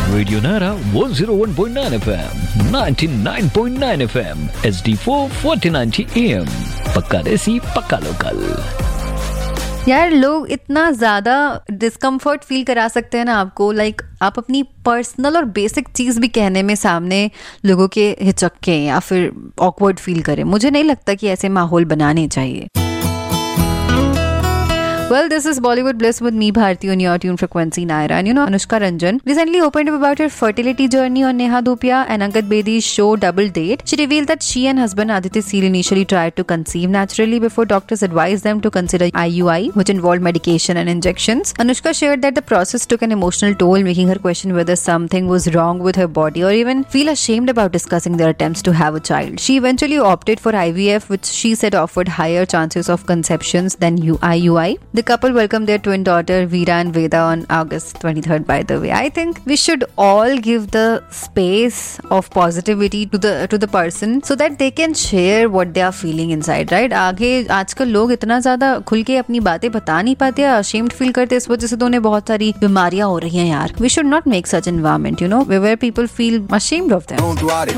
Radio Nara 101.9 FM, 99.9 FM, HD4 4090 AM. पक्का देसी, पक्का लोकल। यार लोग इतना ज़्यादा डिस्कम्फर्ट फील करा सकते हैं ना आपको, लाइक आप अपनी पर्सनल और बेसिक चीज़ भी कहने में सामने लोगों के हिचक्के या फिर ऑकवर्ड फील करें। मुझे नहीं लगता कि ऐसे माहौल बनाने चाहिए। Well, this is Bollywood Bliss with me, Bharti, on your tune frequency, Naira. And you know, Anushka Ranjan recently opened up about her fertility journey on Neha Dhupia and Angad Bedi's show Double Date. She revealed that she and husband Aditya Seal initially tried to conceive naturally before doctors advised them to consider IUI, which involved medication and injections. Anushka shared that the process took an emotional toll, making her question whether something was wrong with her body or even feel ashamed about discussing their attempts to have a child. She eventually opted for IVF, which she said offered higher chances of conceptions than IUI. The couple welcomed their twin daughter Veera and Veda on August 23rd, by the way. I think we should all give the space of positivity to the person so that they can share what they are feeling inside, right? आगे आजकल लोग इतना ज़्यादा खुल के अपनी बातें बता नहीं पाते, ashamed feel करते, इस वजह से तो उन्हें बहुत सारी बीमारियां हो रही हैं यार. We should not make such environment, you know, where people feel ashamed of them.